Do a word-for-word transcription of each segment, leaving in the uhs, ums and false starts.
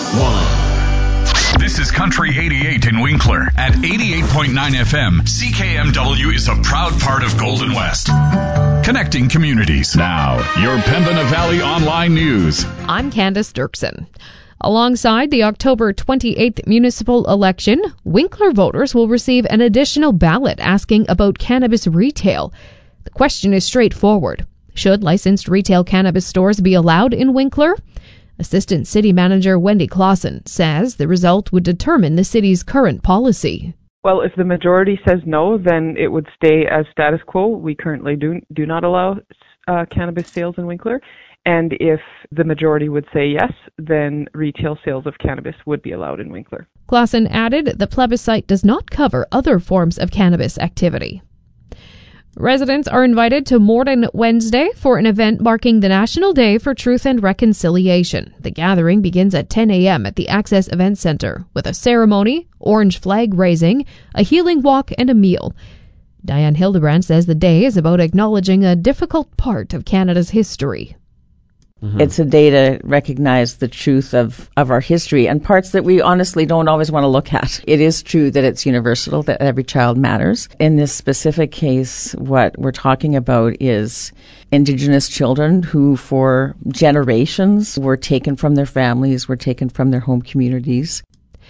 one. This is Country eighty-eight in Winkler at eighty-eight point nine F M. C K M W is a proud part of Golden West. Connecting communities. Now, your Pembina Valley Online News. I'm Candace Dirksen. Alongside the October twenty-eighth municipal election, Winkler voters will receive an additional ballot asking about cannabis retail. The question is straightforward. Should licensed retail cannabis stores be allowed in Winkler? Assistant City Manager Wendy Clausen says the result would determine the city's current policy. Well, if the majority says no, then it would stay as status quo. We currently do, do not allow uh, cannabis sales in Winkler. And if the majority would say yes, then retail sales of cannabis would be allowed in Winkler. Clausen added the plebiscite does not cover other forms of cannabis activity. Residents are invited to Morden Wednesday for an event marking the National Day for Truth and Reconciliation. The gathering begins at ten a.m. at the Access Event Center with a ceremony, orange flag raising, a healing walk, and a meal. Diane Hildebrand says the day is about acknowledging a difficult part of Canada's history. Mm-hmm. It's a day to recognize the truth of, of our history and parts that we honestly don't always want to look at. It is true that it's universal, that every child matters. In this specific case, what we're talking about is Indigenous children who for generations were taken from their families, were taken from their home communities.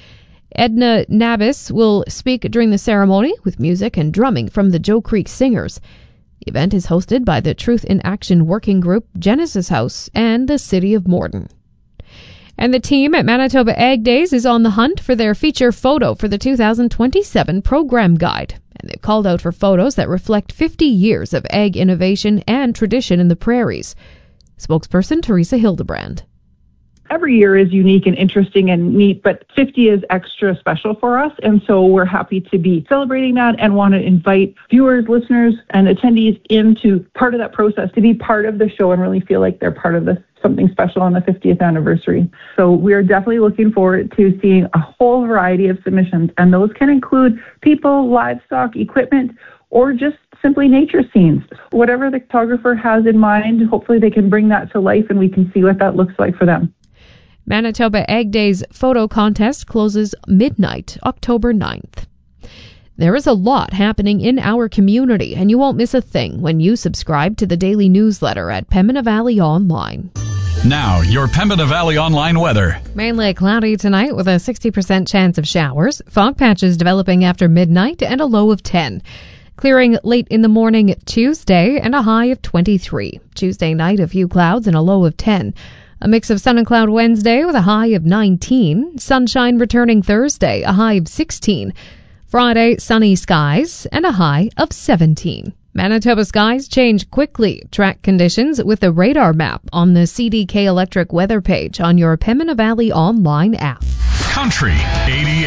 Edna Nabis will speak during the ceremony with music and drumming from the Joe Creek Singers. The event is hosted by the Truth in Action Working Group, Genesis House, and the City of Morden. And the team at Manitoba Ag Days is on the hunt for their feature photo for the two thousand twenty-seven program guide. And they've called out for photos that reflect fifty years of ag innovation and tradition in the prairies. Spokesperson Teresa Hildebrand. Every year is unique and interesting and neat, but fifty is extra special for us, and so we're happy to be celebrating that and want to invite viewers, listeners, and attendees into part of that process, to be part of the show and really feel like they're part of this something special on the fiftieth anniversary. So we are definitely looking forward to seeing a whole variety of submissions, and those can include people, livestock, equipment, or just simply nature scenes. Whatever the photographer has in mind, hopefully they can bring that to life and we can see what that looks like for them. Manitoba Ag Days photo contest closes midnight, October ninth. There is a lot happening in our community, and you won't miss a thing when you subscribe to the daily newsletter at Pembina Valley Online. Now, your Pembina Valley Online weather. Mainly cloudy tonight with a sixty percent chance of showers. Fog patches developing after midnight and a low of ten. Clearing late in the morning Tuesday and a high of twenty-three. Tuesday night, a few clouds and a low of ten. A mix of sun and cloud Wednesday with a high of nineteen. Sunshine returning Thursday, a high of sixteen. Friday, sunny skies and a high of seventeen. Manitoba skies change quickly. Track conditions with the radar map on the C D K Electric weather page on your Pembina Valley Online app. Country eighty-eight.